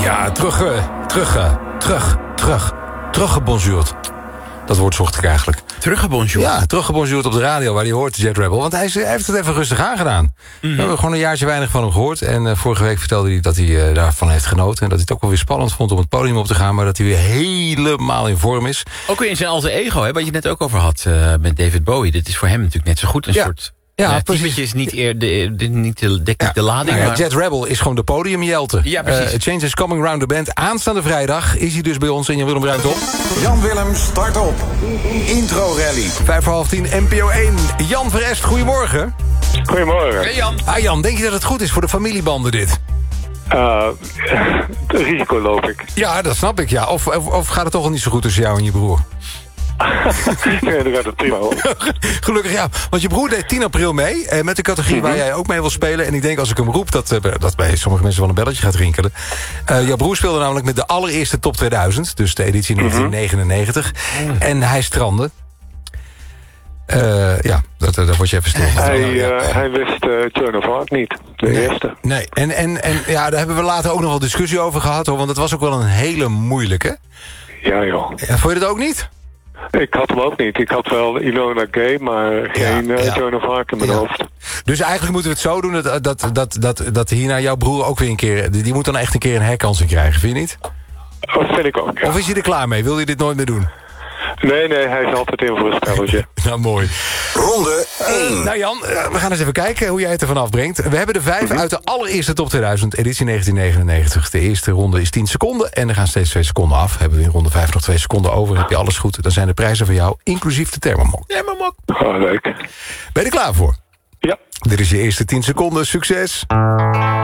Ja, teruggebonjourd. Dat woord zocht ik eigenlijk. Teruggebonjourd? Ja, teruggebonjourd op de radio waar hij hoort, Jet Rebel. Want hij heeft het even rustig aangedaan. We hebben gewoon een jaartje weinig van hem gehoord. En vorige week vertelde hij dat hij daarvan heeft genoten. En dat hij het ook wel weer spannend vond om het podium op te gaan. Maar dat hij weer helemaal in vorm is. Ook weer in zijn alter ego, hè, wat je net ook over had met David Bowie. Dit is voor hem natuurlijk net zo goed een soort... Ja, typetje is niet de lading. Nou ja, maar... Jet Rebel is gewoon de podiumjelte. Ja, precies. Change is coming round the band. Aanstaande vrijdag is hij dus bij ons in Jan Willem Ruimte op. Jan Willem, start op. Intro Rally. 5:30, NPO 1. Jan Verest, goedemorgen. Goedemorgen. Hey Jan. Jan, denk je dat het goed is voor de familiebanden dit? Het risico loop ik. Ja, dat snap ik, ja. Of gaat het toch al niet zo goed tussen jou en je broer? Nee, dan gaat het prima hoor. Gelukkig ja, want je broer deed 10 april mee met de categorie waar jij ook mee wil spelen. En ik denk als ik hem roep dat bij sommige mensen wel een belletje gaat rinkelen. Jouw broer speelde namelijk met de allereerste Top 2000, dus de editie 1999. En hij strandde. Daar word je even stil. Hij wist Joan of Arc niet, de eerste. Nee, en ja, daar hebben we later ook nog wel discussie over gehad, hoor, want het was ook wel een hele moeilijke. Ja joh. Ja, vond je dat ook niet? Ik had hem ook niet. Ik had wel Ilona Gay, maar geen Joan of Arc in mijn hoofd. Dus eigenlijk moeten we het zo doen dat hierna jouw broer ook weer een keer... Die moet dan echt een keer een herkansing krijgen, vind je niet? Dat vind ik ook, ja. Of is hij er klaar mee? Wil je dit nooit meer doen? Nee, hij is altijd in voor een spelletje. Nou, mooi. Ronde 1. Nou Jan, we gaan eens even kijken hoe jij het ervan afbrengt. We hebben de 5 uit de allereerste Top 2000, editie 1999. De eerste ronde is 10 seconden en er gaan steeds 2 seconden af. Hebben we in ronde 5 nog 2 seconden over. Heb je alles goed, dan zijn de prijzen voor jou, inclusief de thermomok. Thermomok. Oh, leuk. Ben je er klaar voor? Ja. Dit is je eerste 10 seconden. Succes!